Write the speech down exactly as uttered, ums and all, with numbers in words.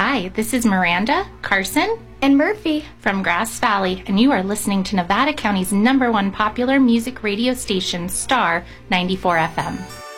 Hi, this is Miranda, Carson, and Murphy from Grass Valley, and you are listening to Nevada County's number one popular music radio station, Star ninety-four F M.